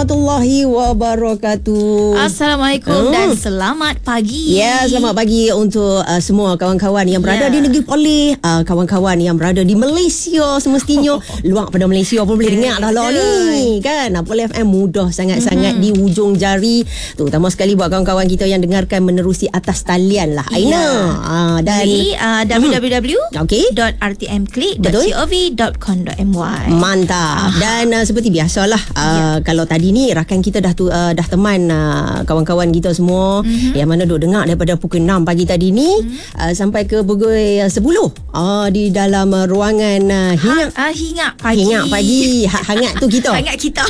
warahmatullahi wabarakatuh. Assalamualaikum dan selamat pagi. Ya, selamat pagi untuk semua kawan-kawan yang berada di negeri Perlis, kawan-kawan yang berada di Malaysia semestinya. Luar pada Malaysia pun boleh dengar dah lah ni kan. Perlis FM mudah sangat-sangat di hujung jari. Terutama sekali buat kawan-kawan kita yang dengarkan menerusi atas talian lah Aina. Dan www.rtmklik.gov.my. Mantap. Dan seperti biasalah kalau tadi ni rakan kita dah teman kawan-kawan kita semua yang mana duk dengar daripada pukul 6 pagi tadi ni sampai ke pukul 10 di dalam ruangan hingat pagi. Hangat tu kita. Hangat kita.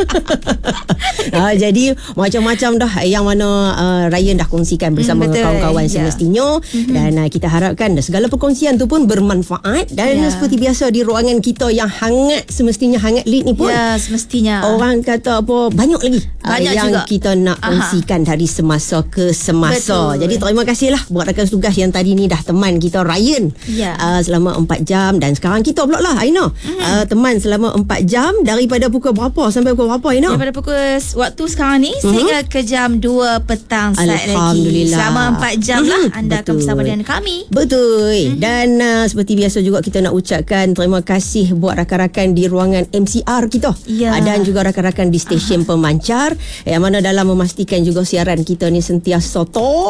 Jadi macam-macam dah yang mana Ryan dah kongsikan bersama kawan-kawan semestinya. Dan kita harapkan segala perkongsian tu pun bermanfaat. Dan seperti biasa di ruangan kita yang hangat, semestinya hangat lead ni pun semestinya orang kata apa, banyak lagi yang juga kita nak kongsikan dari semasa ke semasa. Betul. Jadi terima kasihlah buat rakan tugas yang tadi ni dah teman kita Ryan selama 4 jam. Dan sekarang kita pula lah Aina teman selama 4 jam daripada pukul berapa sampai pukul berapa Aina? Daripada pukul waktu sekarang ni sehingga ke jam 2 petang saat lagi. Alhamdulillah. Selama 4 jam lah anda akan bersama dengan kami. Betul. Dan seperti biasa juga kita nak ucapkan terima kasih buat rakan-rakan di ruangan MCR kita. Dan juga rakan-rakan di stesen pemancar yang mana dalam memastikan juga siaran kita ni sentiasa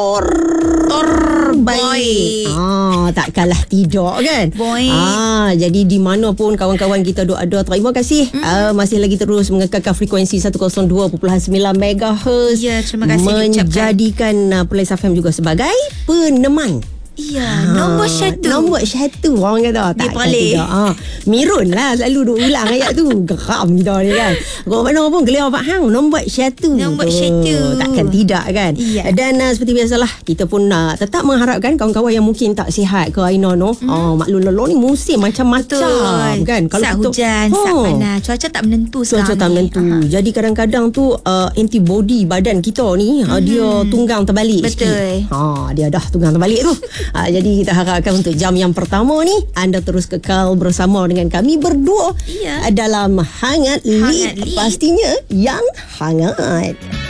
terbaik. Tak kalah tidak kan. Jadi di mana pun kawan-kawan kita ada, terima kasih masih lagi terus mengekalkan frekuensi 102.9 MHz. Terima kasih menjadikan Perlis FM juga sebagai peneman. Nombor satu orang kata tak tidak. Mirun lah selalu duk ulang ayat tu. Geram kita ni kan. Kau mana pun gelar Pak Hang nombor satu. Takkan tidak kan. Dan seperti biasalah kita pun tetap mengharapkan kawan-kawan yang mungkin tak sihat ke Aina no. Maklum lelah ni musim macam-macam kan. Kalau saat hujan, saat panas, cuaca tak menentu sekarang ni. Jadi kadang-kadang tu antibody badan kita ni dia tunggang terbalik sikit. Dia dah tunggang terbalik tu. Jadi kita harapkan untuk jam yang pertama ni anda terus kekal bersama dengan kami berdua dalam Hangat Lead. Pastinya yang hangat.